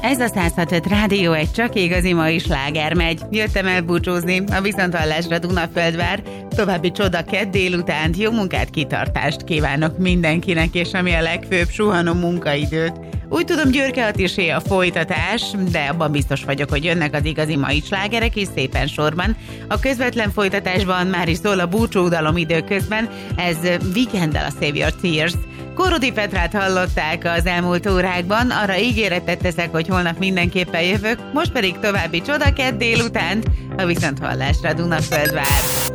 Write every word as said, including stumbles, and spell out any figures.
Ez a száz hat öt Rádió, egy csak igazi mai sláger megy. Jöttem elbúcsúzni, a viszonthallásra Dunaföldvár. További csoda kedd délutánt, jó munkát, kitartást kívánok mindenkinek, és ami a legfőbb, suhanó munkaidőt. Úgy tudom, Györke Attisé a folytatás, de abban biztos vagyok, hogy jönnek az igazi mai slágerek is szépen sorban. A közvetlen folytatásban már is szól a búcsúdalom időközben, ez Weekend-el a Save Your Tears. Korodi Petrát hallották az elmúlt órákban, arra ígéretet teszek, hogy holnap mindenképpen jövök, most pedig további csoda kedd délutánt, a viszonthallásra Dunaföldvár.